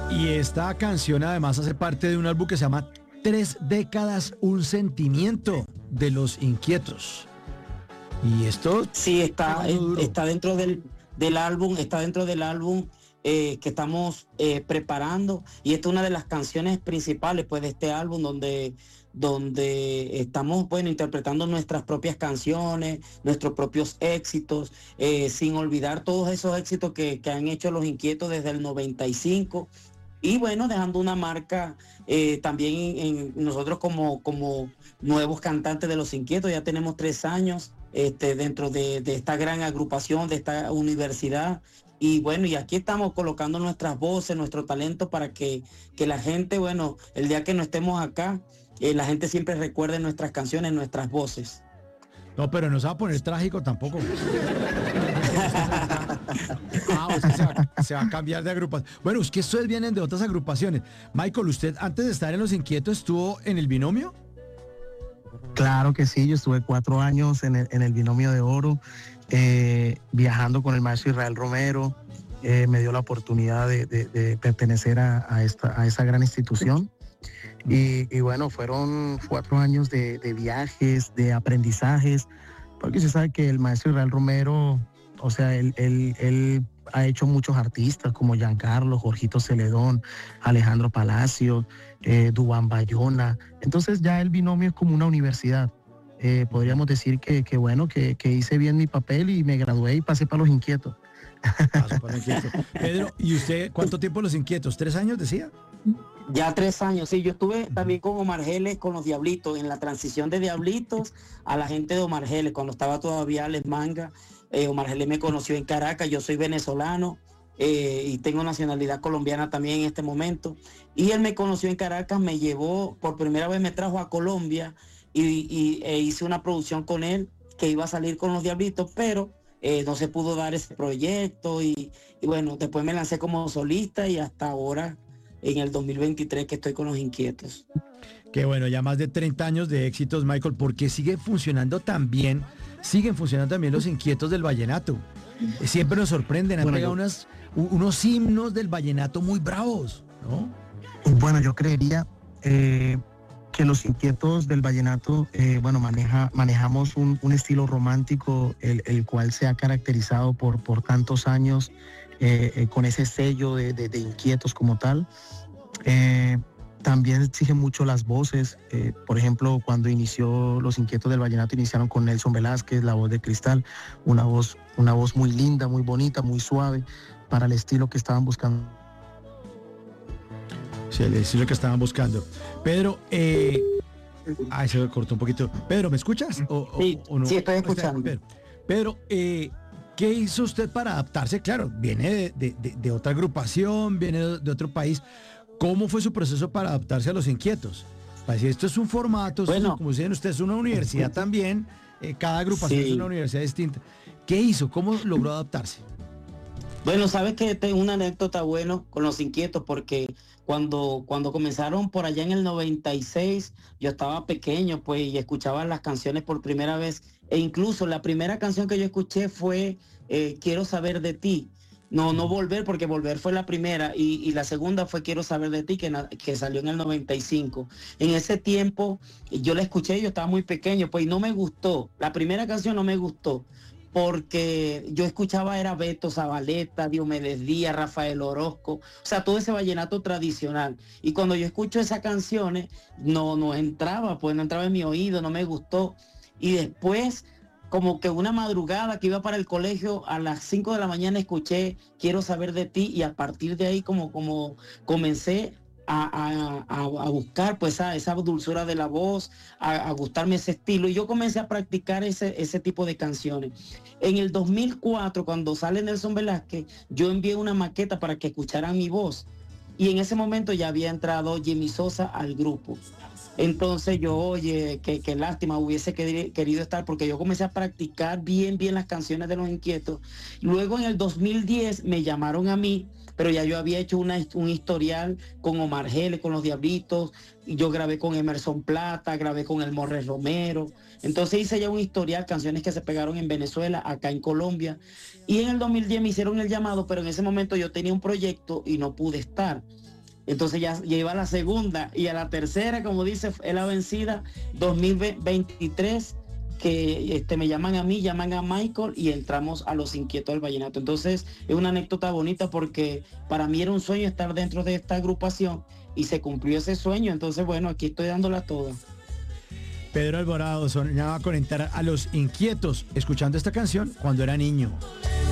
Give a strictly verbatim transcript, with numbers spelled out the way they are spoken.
Y esta canción además hace parte de un álbum que se llama Tres décadas, un sentimiento de Los Inquietos. Y esto sí está, es duro. está dentro del, del álbum, está dentro del álbum eh, que estamos eh, preparando, y esta es una de las canciones principales pues de este álbum, donde donde estamos bueno interpretando nuestras propias canciones, nuestros propios éxitos, eh, sin olvidar todos esos éxitos que, que han hecho Los Inquietos desde el noventa y cinco. Y bueno, dejando una marca eh, también en, en nosotros como, como nuevos cantantes de Los Inquietos. Ya tenemos tres años este, dentro de, de esta gran agrupación, de esta universidad. Y bueno, y aquí estamos colocando nuestras voces, nuestro talento para que, que la gente, bueno, el día que no estemos acá, eh, la gente siempre recuerde nuestras canciones, nuestras voces. No, pero no se va a poner trágico tampoco. Ah, o sea, se, va, se va a cambiar de agrupación. Bueno, es que ustedes vienen de otras agrupaciones. Michael, ¿usted antes de estar en Los Inquietos estuvo en el Binomio? Claro que sí, yo estuve cuatro años en el, en el Binomio de Oro, eh, viajando con el maestro Israel Romero. Eh, me dio la oportunidad de, de, de pertenecer a, a, esta, a esa gran institución. Y, y bueno, fueron cuatro años de, de viajes, de aprendizajes, porque se sabe que el maestro Israel Romero, o sea, él, él, él ha hecho muchos artistas como Giancarlo, Jorgito Celedón, Alejandro Palacio, eh, Duván Bayona. Entonces ya el Binomio es como una universidad. Eh, podríamos decir que, que bueno, que, que hice bien mi papel y me gradué y pasé para Los Inquietos. Pasó para Los Inquietos. Pedro, ¿y usted cuánto tiempo en Los Inquietos? ¿Tres años decía? Ya tres años, sí. Yo estuve también con Omar Geles, con los Diablitos, en la transición de Diablitos a la gente de Omar Geles, cuando estaba todavía Les Manga. Eh, Omar Geles me conoció en Caracas, yo soy venezolano eh, y tengo nacionalidad colombiana también en este momento. Y él me conoció en Caracas, me llevó, por primera vez me trajo a Colombia y, y e hice una producción con él que iba a salir con los Diablitos, pero eh, no se pudo dar ese proyecto y, y bueno, después me lancé como solista y hasta ahora en el dos mil veintitrés que estoy con Los Inquietos. Qué bueno, ya más de treinta años de éxitos, Michael, porque sigue funcionando tan bien, siguen funcionando también Los Inquietos del vallenato. Siempre nos sorprenden, han bueno, pegado yo, unas, unos himnos del vallenato muy bravos, ¿no? Bueno, yo creería eh, que Los Inquietos del vallenato, eh, bueno, maneja, manejamos un, un estilo romántico, el, el cual se ha caracterizado por, por tantos años, eh, eh, con ese sello de, de, de inquietos como tal. Eh, también exige mucho las voces. Eh, por ejemplo, cuando inició Los Inquietos del vallenato, iniciaron con Nelson Velázquez, la voz de cristal, una voz, una voz muy linda, muy bonita, muy suave, para el estilo que estaban buscando. Sí, el estilo que estaban buscando. Pedro, eh... ay, se me cortó un poquito. Pedro, ¿me escuchas? ¿O, sí, o, o no? sí, estoy escuchando. Pedro, Pedro eh, ¿qué hizo usted para adaptarse? Claro, viene de, de, de, de otra agrupación, viene de, de otro país. ¿Cómo fue su proceso para adaptarse a Los Inquietos? Para decir, esto es un formato, bueno, como dicen ustedes, es una universidad también, eh, cada agrupación sí. es una universidad distinta. ¿Qué hizo? ¿Cómo logró adaptarse? Bueno, sabes que tengo una anécdota bueno con Los Inquietos, porque cuando, cuando comenzaron por allá en el noventa y seis, yo estaba pequeño, pues, y escuchaba las canciones por primera vez, e incluso la primera canción que yo escuché fue eh, Quiero Saber de Ti. No, no Volver, porque Volver fue la primera, y, y la segunda fue Quiero Saber de Ti, que, que salió en el noventa y cinco. En ese tiempo yo la escuché, yo estaba muy pequeño, pues, y no me gustó. La primera canción no me gustó, porque yo escuchaba era Beto Zabaleta, Diomedes Díaz, Rafael Orozco, o sea, todo ese vallenato tradicional. Y cuando yo escucho esas canciones, no, no entraba, pues no entraba en mi oído, no me gustó. Y después, como que una madrugada que iba para el colegio, a las cinco de la mañana escuché Quiero Saber de Ti, y a partir de ahí como, como comencé A, a, a buscar pues esa, esa dulzura de la voz, a, a gustarme ese estilo, y yo comencé a practicar ese, ese tipo de canciones. En el dos mil cuatro, cuando sale Nelson Velázquez, yo envié una maqueta para que escucharan mi voz, y en ese momento ya había entrado Jimmy Sosa al grupo. Entonces yo, oye, qué, qué lástima, hubiese querido estar, porque yo comencé a practicar bien, bien las canciones de Los Inquietos. Luego en el dos mil diez me llamaron a mí, pero ya yo había hecho una, un historial con Omar Geles, con los Diablitos, y yo grabé con Emerson Plata, grabé con el Morres Romero. Entonces hice ya un historial, canciones que se pegaron en Venezuela, acá en Colombia. Y en el dos mil diez me hicieron el llamado, pero en ese momento yo tenía un proyecto y no pude estar. Entonces ya, ya iba a la segunda y a la tercera, como dice, es la vencida, dos mil veintitrés, que este, me llaman a mí, llaman a Michael y entramos a Los Inquietos del Vallenato. Entonces es una anécdota bonita porque para mí era un sueño estar dentro de esta agrupación y se cumplió ese sueño. Entonces, bueno, aquí estoy dándola toda. Pedro Alvarado soñaba con entrar a Los Inquietos escuchando esta canción cuando era niño.